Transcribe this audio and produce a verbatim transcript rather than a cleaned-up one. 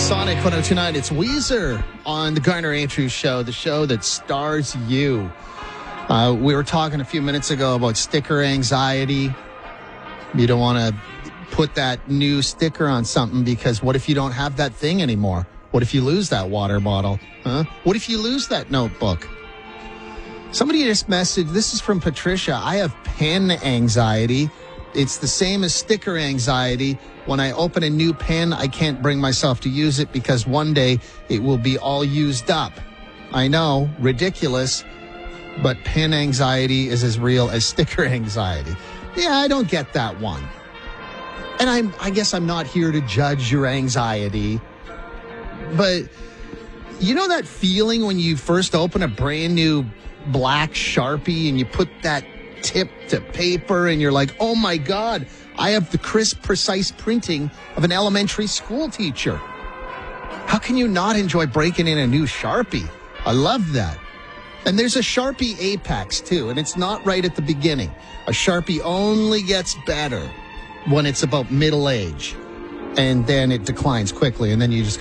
Sonic one oh two point nine. It's Weezer on the Garner Andrews Show, the show that stars you. Uh, we were talking a few minutes ago about sticker anxiety. You don't want to put that new sticker on something because what if you don't have that thing anymore? What if you lose that water bottle? Huh? What if you lose that notebook? Somebody just messaged, this is from Patricia, I have pen anxiety. It's the same as sticker anxiety. When I open a new pen, I can't bring myself to use it because one day it will be all used up. I know, ridiculous, but pen anxiety is as real as sticker anxiety. Yeah, I don't get that one. And I'm, I guess I'm not here to judge your anxiety, but you know that feeling when you first open a brand new black Sharpie and you put that tip to paper and you're like, oh my God, I have the crisp, precise printing of an elementary school teacher. How can you not enjoy breaking in a new Sharpie? I love that. And there's a Sharpie Apex too, and it's not right at the beginning. A Sharpie only gets better when it's about middle age, and then it declines quickly, and then you just